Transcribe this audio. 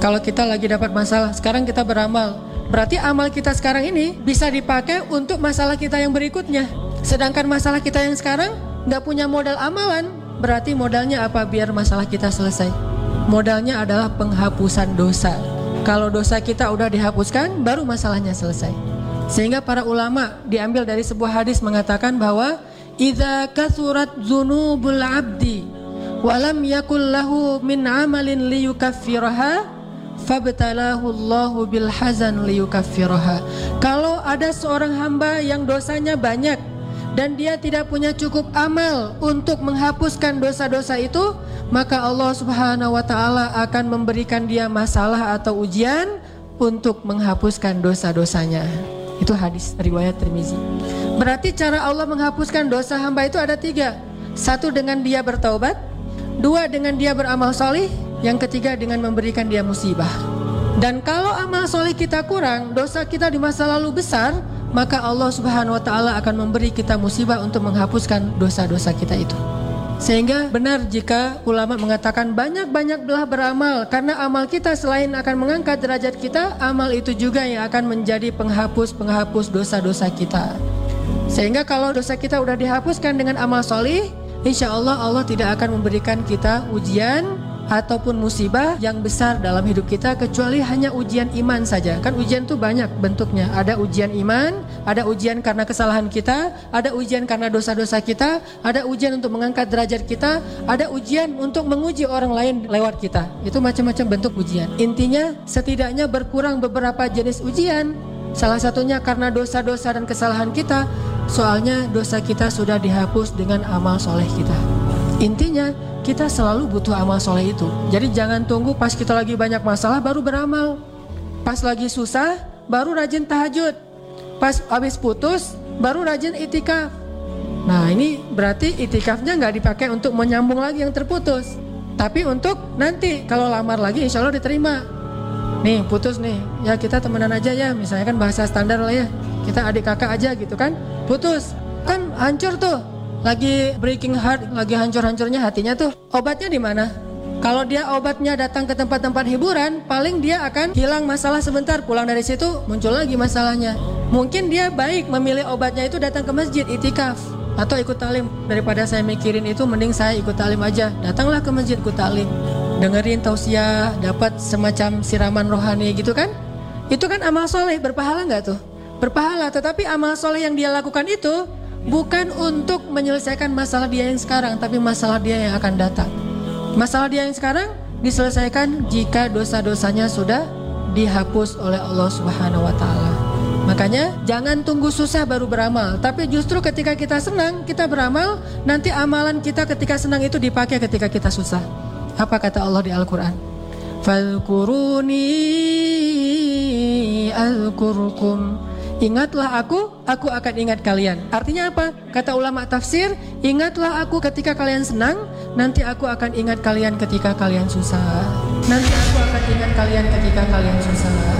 Kalau kita lagi dapat masalah, sekarang kita beramal, berarti amal kita sekarang ini bisa dipakai untuk masalah kita yang berikutnya. Sedangkan masalah kita yang sekarang nggak punya modal amalan, berarti modalnya apa biar masalah kita selesai? Modalnya adalah penghapusan dosa. Kalau dosa kita udah dihapuskan, baru masalahnya selesai. Sehingga para ulama diambil dari sebuah hadis mengatakan bahwa idza kathurat dzunubul abdi walam yakul lahu min amalin liyukaffiraha fabtalahu Allahu bil hazan liyukaffiraha. Kalau ada seorang hamba yang dosanya banyak dan dia tidak punya cukup amal untuk menghapuskan dosa-dosa itu, maka Allah Subhanahu wa taala akan memberikan dia masalah atau ujian untuk menghapuskan dosa-dosanya. Itu hadis riwayat Tirmizi. Berarti cara Allah menghapuskan dosa hamba itu ada 3. 1 dengan dia bertaubat, 2 dengan dia beramal solih, yang ketiga dengan memberikan dia musibah. Dan kalau amal solih kita kurang, dosa kita di masa lalu besar, maka Allah Subhanahu wa taala akan memberi kita musibah untuk menghapuskan dosa-dosa kita itu. Sehingga benar jika ulama mengatakan banyak-banyaklah beramal, karena amal kita selain akan mengangkat derajat kita, amal itu juga yang akan menjadi penghapus dosa-dosa kita. Sehingga kalau dosa kita udah dihapuskan dengan amal solih, insya Allah Allah tidak akan memberikan kita ujian ataupun musibah yang besar dalam hidup kita, kecuali hanya ujian iman saja. Kan ujian itu banyak bentuknya. Ada ujian iman, ada ujian karena kesalahan kita, ada ujian karena dosa-dosa kita, ada ujian untuk mengangkat derajat kita, ada ujian untuk menguji orang lain lewat kita. Itu macam-macam bentuk ujian. Intinya setidaknya berkurang beberapa jenis ujian. Salah satunya karena dosa-dosa dan kesalahan kita. Soalnya dosa kita sudah dihapus dengan amal soleh kita. Intinya kita selalu butuh amal soleh itu. Jadi jangan tunggu pas kita lagi banyak masalah baru beramal. Pas lagi susah baru rajin tahajud. Pas habis putus baru rajin itikaf. Nah ini berarti itikafnya gak dipakai untuk menyambung lagi yang terputus, tapi untuk nanti kalau lamar lagi insya Allah diterima. Nih putus nih, ya kita temenan aja ya, misalnya kan bahasa standar lah ya, kita adik kakak aja gitu kan. Putus kan hancur tuh, lagi breaking heart, lagi hancur-hancurnya hatinya tuh. Obatnya di mana? Kalau dia obatnya datang ke tempat-tempat hiburan, paling dia akan hilang masalah sebentar, pulang dari situ muncul lagi masalahnya. Mungkin dia baik memilih obatnya itu datang ke masjid, itikaf atau ikut talim. Daripada saya mikirin itu, mending saya ikut talim aja. Datanglah ke masjid ikut talim, dengerin tausiah, dapat semacam siraman rohani gitu kan. Itu kan amal soleh, berpahala gak tuh? Berpahala, tetapi amal soleh yang dia lakukan itu bukan untuk menyelesaikan masalah dia yang sekarang, tapi masalah dia yang akan datang. Masalah dia yang sekarang diselesaikan jika dosa-dosanya sudah dihapus oleh Allah Subhanahu wa taala. Makanya jangan tunggu susah baru beramal, tapi justru ketika kita senang kita beramal, nanti amalan kita ketika senang itu dipakai ketika kita susah. Apa kata Allah di Al-Qur'an? Fadhkuruni azkurkum. Ingatlah aku akan ingat kalian. Artinya apa? Kata ulama tafsir, ingatlah aku ketika kalian senang, nanti aku akan ingat kalian ketika kalian susah. Nanti aku akan ingat kalian ketika kalian susah.